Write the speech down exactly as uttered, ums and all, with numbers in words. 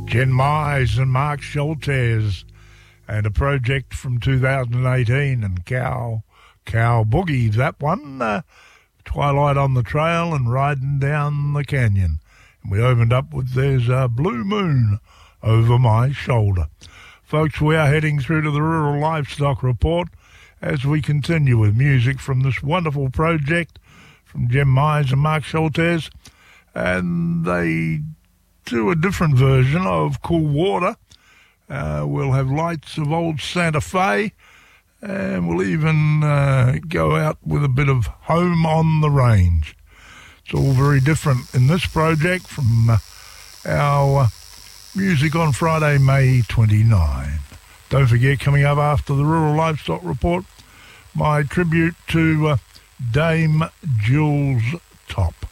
Jen Mize and Mark Schultes, and a project from two thousand eighteen, and Cow, Cow Boogie, that one, uh, Twilight on the Trail and Riding Down the Canyon. And we opened up with There's a Blue Moon Over My Shoulder. Folks, we are heading through to the Rural Livestock Report as we continue with music from this wonderful project from Jen Mize and Mark Schultes, and they do a different version of Cool Water. Uh, we'll have Lights of Old Santa Fe, and we'll even uh, go out with a bit of Home on the Range. It's all very different in this project from uh, our music on Friday, May twenty-ninth. Don't forget, coming up after the Rural Livestock Report, my tribute to uh, Dame Jules Top.